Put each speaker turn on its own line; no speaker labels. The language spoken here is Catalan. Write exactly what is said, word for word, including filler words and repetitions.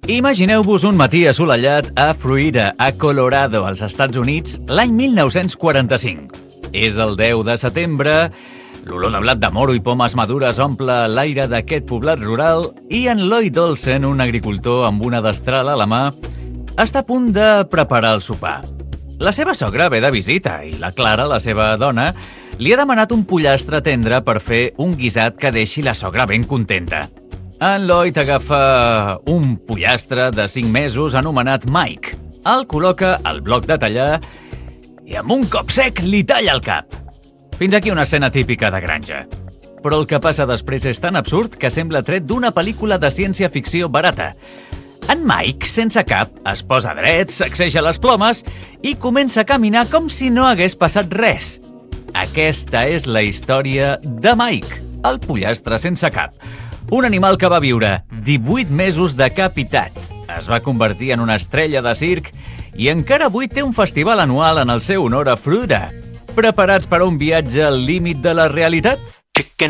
Imagineu-vos un matí assolellat a Fruita, a Colorado, als Estats Units, l'any mil nou-cents quaranta-cinc. És el deu de setembre, l'olor de blat de moro i pomes madures omple l'aire d'aquest poblat rural i en Lloyd Olsen, un agricultor amb una destral a la mà, està a punt de preparar el sopar. La seva sogra ve de visita i la Clara, la seva dona, li ha demanat un pollastre tendre per fer un guisat que deixi la sogra ben contenta. En Lloyd agafa un pollastre de cinc mesos anomenat Mike, el col·loca al bloc de tallar i amb un cop sec li talla el cap. Fins aquí una escena típica de granja. Però el que passa després és tan absurd que sembla tret d'una pel·lícula de ciència-ficció barata. En Mike, sense cap, es posa dret, sacseja les plomes i comença a caminar com si no hagués passat res. Aquesta és la història de Mike, el pollastre sense cap. Un animal que va viure divuit mesos decapitat. Es va convertir en una estrella de circ i encara avui té un festival anual en el seu honor a Fruita. Preparats per a un viatge al límit de la realitat?